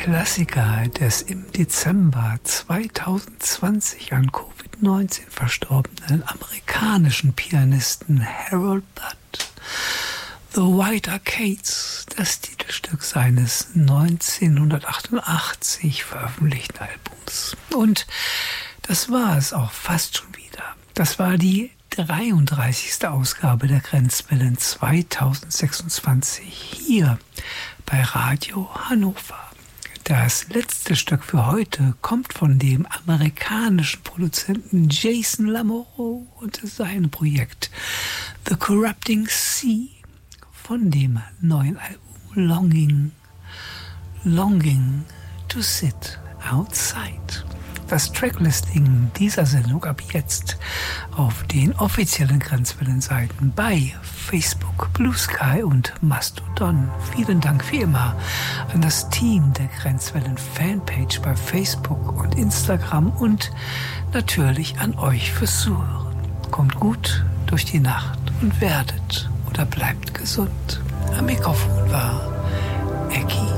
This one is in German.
Klassiker des im Dezember 2020 an Covid-19 verstorbenen amerikanischen Pianisten Harold Budd. The White Arcades, das Titelstück seines 1988 veröffentlichten Albums. Und das war es auch fast schon wieder. Das war die 33. Ausgabe der Grenzwellen 2026 hier bei Radio Hannover. Das letzte Stück für heute kommt von dem amerikanischen Produzenten Jason Lamoureux und seinem Projekt The Corrupting Sea von dem neuen Album Longing to Sit Outside. Das Tracklisting dieser Sendung ab jetzt auf den offiziellen Grenzwellenseiten bei Facebook, Blue Sky und Mastodon. Vielen Dank wie immer an das Team der Grenzwellen Fanpage bei Facebook und Instagram und natürlich an euch fürs Zuhören. Kommt gut durch die Nacht und werdet oder bleibt gesund. Am Mikrofon war Ecki.